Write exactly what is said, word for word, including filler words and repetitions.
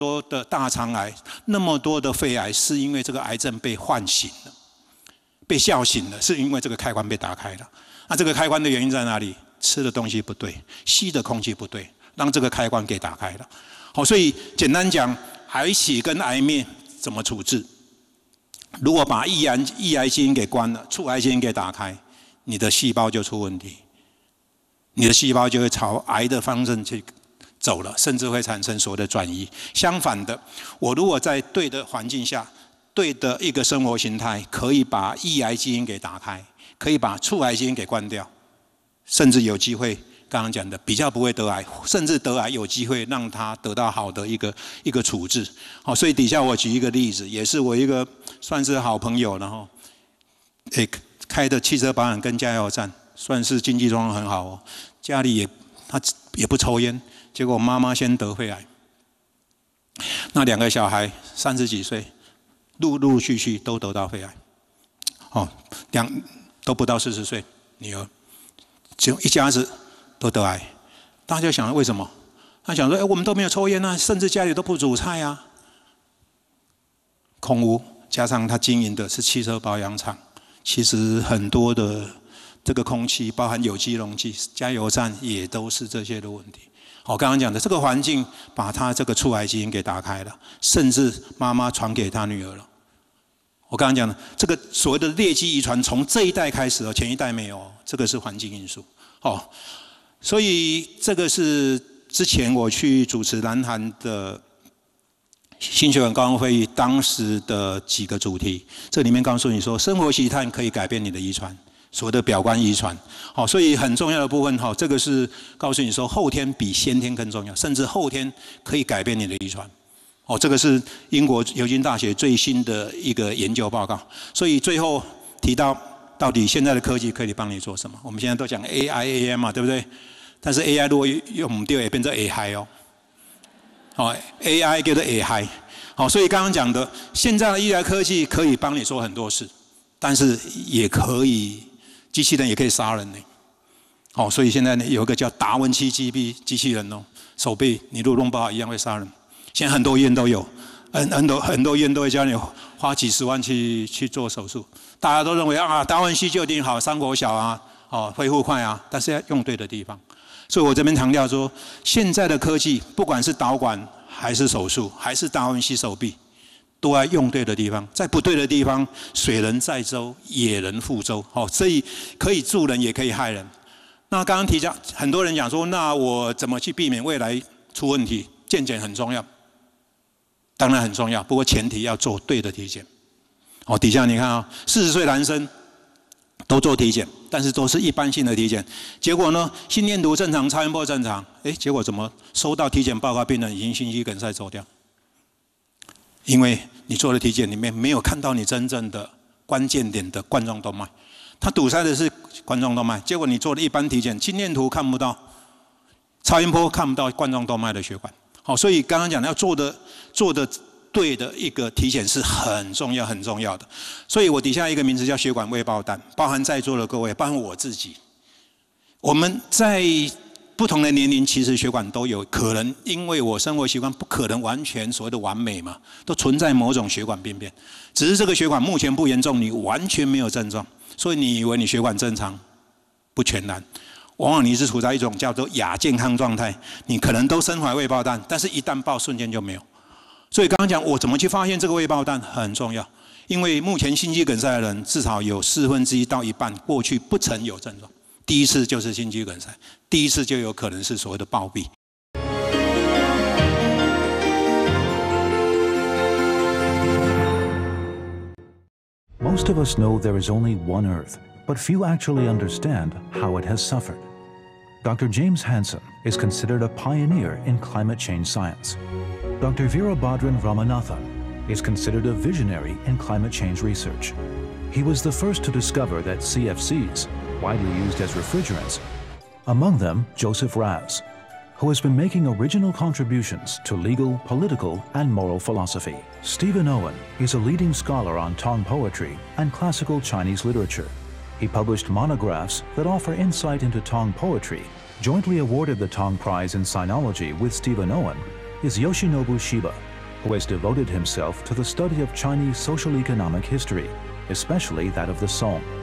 多的大肠癌，那么多的肺癌，是因为这个癌症被唤醒了，被叫醒了，是因为这个开关被打开了。那这个开关的原因在哪里？吃的东西不对，吸的空气不对，让这个开关给打开了。好，所以简单讲，癌起跟癌灭怎么处置？如果把抑癌抑癌基因给关了，促癌基因给打开，你的细胞就出问题，你的细胞就会朝癌的方向去走了，甚至会产生所谓的转移。相反的，我如果在对的环境下，对的一个生活形态，可以把抑癌基因给打开，可以把促癌基因给关掉，甚至有机会刚刚讲的比较不会得癌，甚至得癌有机会让他得到好的一个一个处置。好，所以底下我举一个例子，也是我一个算是好朋友，然后诶开的汽车保养跟加油站，算是经济状况很好哦，家里也他也不抽烟，结果妈妈先得肺癌，那两个小孩三十几岁，陆陆续续都得到肺癌，哦，两都不到四十岁，女儿，就一家子都得癌，大家想为什么？他想说，哎，我们都没有抽烟啊，甚至家里都不煮菜啊。空屋加上他经营的是汽车保养厂，其实很多的这个空气，包含有机溶剂、加油站也都是这些的问题。我刚刚讲的这个环境，把他这个促癌基因给打开了，甚至妈妈传给他女儿了。我刚刚讲的这个所谓的劣迹遗传，从这一代开始哦，前一代没有，这个是环境因素。哦，所以这个是之前我去主持南韩的心血管高峰会议，当时的几个主题，这里面告诉你说，生活习惯可以改变你的遗传，所谓的表观遗传。好，所以很重要的部分，哈，这个是告诉你说，后天比先天更重要，甚至后天可以改变你的遗传。哦，这个是英国牛津大学最新的一个研究报告。所以最后提到，到底现在的科技可以帮你做什么？我们现在都讲 A I、A M 嘛，对不对？但是 A I 如果用对，也变成 A I 哦。好 ，A I 叫做 A I。好，所以刚刚讲的，现在的医疗科技可以帮你做很多事，但是也可以，机器人也可以杀人呢。好，所以现在呢有一个叫达文西机臂机器人哦，手臂你如果弄不好一样会杀人。现在很多医院都有，很很多很多医院都会叫你花几十万去去做手术。大家都认为啊，达文西就一定好，伤口小啊，哦，恢复快啊，但是要用对的地方。所以我这边强调说，现在的科技，不管是导管还是手术，还是达文西手臂，都要用对的地方，在不对的地方，水能载舟，也能覆舟。哦，所以可以助人，也可以害人。那刚刚提到，很多人讲说，那我怎么去避免未来出问题？健检很重要。当然很重要，不过前提要做对的体检。哦，底下你看啊、哦，四十岁男生都做体检，但是都是一般性的体检。结果呢，心电图正常，超音波正常，哎，结果怎么收到体检报告，病人已经心肌梗塞走掉？因为你做的体检里面没有看到你真正的关键点的冠状动脉，它堵塞的是冠状动脉，结果你做的一般体检，心电图看不到，超音波看不到冠状动脉的血管。好，所以刚刚讲的要做的做的对的一个体检是很重要很重要的。所以我底下一个名词叫血管未爆弹，包含在座的各位，包含我自己，我们在不同的年龄其实血管都有可能，因为我生活习惯不可能完全所谓的完美嘛，都存在某种血管病变，只是这个血管目前不严重，你完全没有症状，所以你以为你血管正常，不全然。往往你是处在一种叫做亚健康状态，你可能都身怀未爆弹，但是一旦爆瞬间就没有。所以刚刚讲我怎么去发现这个未爆弹很重要，因为目前心肌梗塞的人至少有四分之一到一半过去不曾有症状，第一次就是心肌梗塞，第一次就有可能是所谓的暴毙。 Most of us know there is only one Earth, but few actually understand how it has suffered. Doctor James Hansen is considered a pioneer in climate change science. Doctor Veerabhadran Ramanathan is considered a visionary in climate change research. He was the first to discover that C F Cs, widely used as refrigerants, among them Joseph Raz, who has been making original contributions to legal, political, and moral philosophy. Stephen Owen is a leading scholar on Tong poetry and classical Chinese literature. He published monographs that offer insight into Tong poetry. Jointly awarded the Tong Prize in Sinology with Stephen Owen is Yoshinobu Shiba, who has devoted himself to the study of Chinese social economic history, especially that of the Song.